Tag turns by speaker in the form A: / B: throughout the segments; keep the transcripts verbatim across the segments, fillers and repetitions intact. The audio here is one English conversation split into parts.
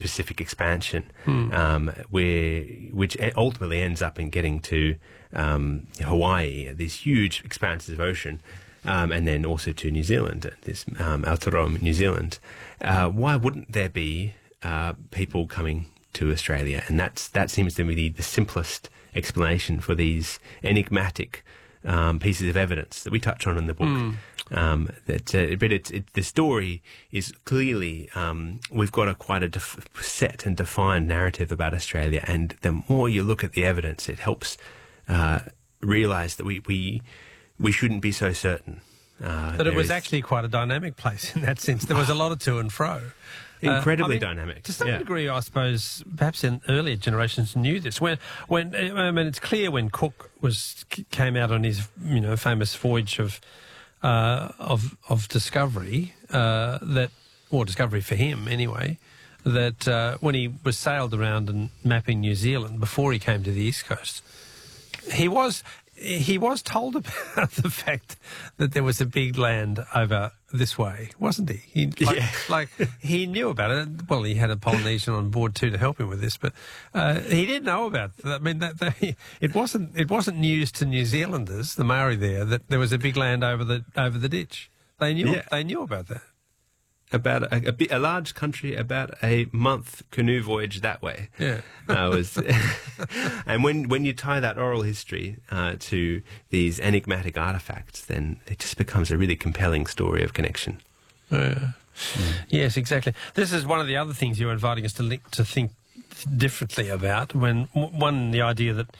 A: Pacific expansion,
B: Hmm.
A: um, where which ultimately ends up in getting to um, Hawaii, these huge expanses of ocean, um, and then also to New Zealand, this um, Aotearoa, New Zealand. Uh, why wouldn't there be uh, people coming to Australia? And that's that seems to be the simplest explanation for these enigmatic um, pieces of evidence that we touch on in the book.
B: Mm.
A: Um, that, uh, but it's it, the story is clearly um, we've got a quite a def- set and defined narrative about Australia, and the more you look at the evidence, it helps uh, realise that we, we we shouldn't be so certain. Uh,
B: But it was
A: is
B: actually quite a dynamic place in that sense. There was a lot of to and fro.
A: incredibly
B: Uh, I mean,
A: dynamic.
B: To some
A: yeah.
B: degree, I suppose, perhaps in earlier generations knew this. When, when I mean, it's clear when Cook was came out on his, you know, famous voyage of uh, of of discovery, uh, that or discovery for him anyway, that uh, when he was sailed around and mapping New Zealand before he came to the East Coast, he was. He was told about the fact that there was a big land over this way, wasn't he? he like,
A: Yeah.
B: like, he knew about it. Well, he had a Polynesian on board too to help him with this, but uh, he didn't know about it. I mean, that, that, it wasn't it wasn't news to New Zealanders, the Maori there, that there was a big land over the over the ditch. They knew
A: Yeah.
B: they knew about that.
A: About a, a, bit, a large country, about a month canoe voyage that way.
B: Yeah.
A: Uh, was, and when when you tie that oral history uh, to these enigmatic artifacts, then it just becomes a really compelling story of connection.
B: Yeah. Yes, exactly. This is one of the other things you're inviting us to link, to think differently about. When one, the idea that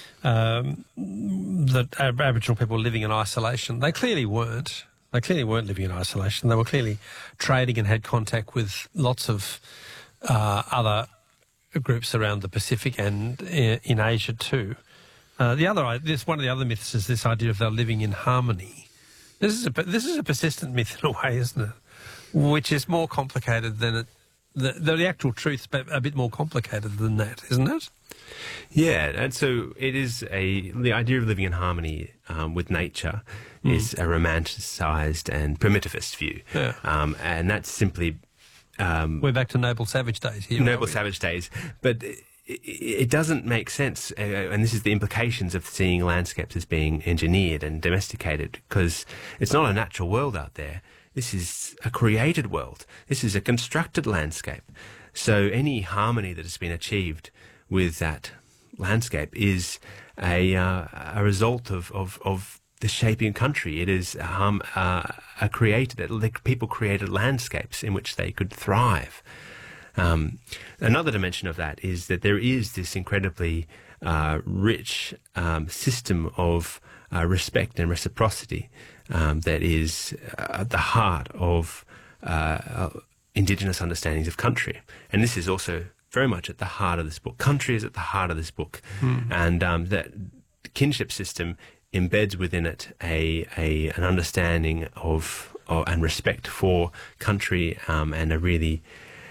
B: um, that Ab- Aboriginal people were living in isolation, they clearly weren't. They clearly weren't living in isolation. They were clearly trading and had contact with lots of uh, other groups around the Pacific and uh, in Asia too. Uh, the other, this one of the other myths is this idea of they're living in harmony. This is a this is a persistent myth in a way, isn't it? Which is more complicated than it. The, the actual truth's a bit more complicated than that, isn't it?
A: Yeah, and so it is a the idea of living in harmony um, with nature mm. is a romanticised and primitivist view,
B: Yeah.
A: um, and that's simply um,
B: we're back to noble savage days here.
A: noble savage days, but it, it doesn't make sense, uh, and this is the implications of seeing landscapes as being engineered and domesticated, because it's not a natural world out there. This is a created world. This is a constructed landscape. So any harmony that has been achieved with that landscape is a uh, a result of, of, of the shaping country. It is um, uh, a created, like people created landscapes in which they could thrive. Um, another dimension of that is that there is this incredibly uh, rich um, system of uh, respect and reciprocity um, that is uh, at the heart of uh, Indigenous understandings of country. And this is also very much at the heart of this book. Country is at the heart of this book. Mm. And um, that kinship system embeds within it a, a an understanding of, of and respect for country um, and a really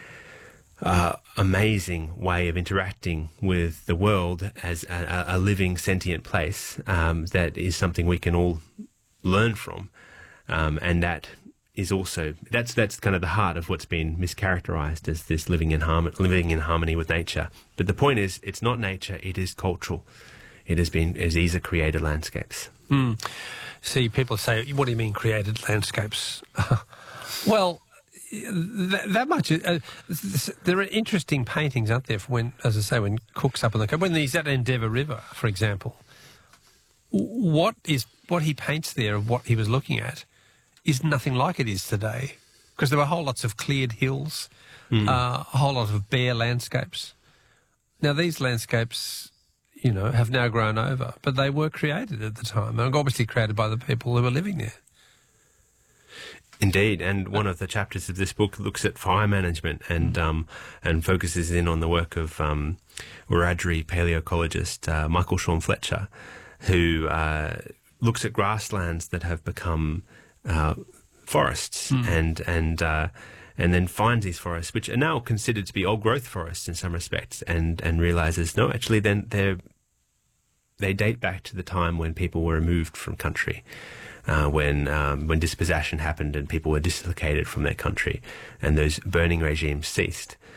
A: uh, amazing way of interacting with the world as a, a living, sentient place um, that is something we can all learn from. Um, and that is also, that's that's kind of the heart of what's been mischaracterized as this living in harmony, living in harmony with nature. But the point is, it's not nature, it is cultural. It has been, as these are created landscapes.
B: Mm. See, people say, what do you mean created landscapes? Well, th- that much, uh, there are interesting paintings out there for when, as I say, when Cook's up on the coast, when he's at Endeavour River, for example. What is, what he paints there of what he was looking at is nothing like it is today, because there were whole lots of cleared hills, mm. uh, a whole lot of bare landscapes. Now, these landscapes, you know, have now grown over, but they were created at the time, and obviously created by the people who were living there.
A: Indeed, and one of the chapters of this book looks at fire management and mm. um, and focuses in on the work of um, Wiradjuri paleoecologist uh, Michael Sean Fletcher, who uh, looks at grasslands that have become uh, forests mm. and and uh, and then finds these forests, which are now considered to be old growth forests in some respects, and and realizes no, actually, then they're they date back to the time when people were removed from country. Uh, when um, when dispossession happened and people were dislocated from their country and those burning regimes ceased.